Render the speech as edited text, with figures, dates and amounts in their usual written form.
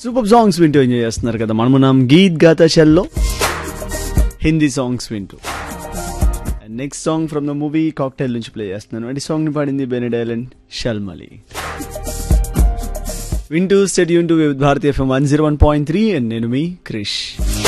Super songs వింటూ enjoy చేస్తున్నారు కదా. మనమున్నాం గీత్ గాతా చల్లో హిందీ సాంగ్స్ వింటూ. Next song from the movie cocktail నుంచి ప్లే చేస్తున్నాను. ఈ సాంగ్ ని పాడింది బెనెడైల్ అండ్ షల్మలి. వింటూ stadium to Bharatiya FM 101.3 and నేను మీ క్రిష్.